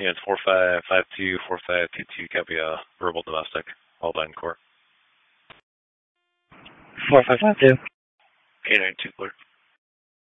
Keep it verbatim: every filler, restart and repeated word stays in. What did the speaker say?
Yeah, it's four five five two, four five two two, copy a verbal domestic, all done in court. four five five two. K nine two clear.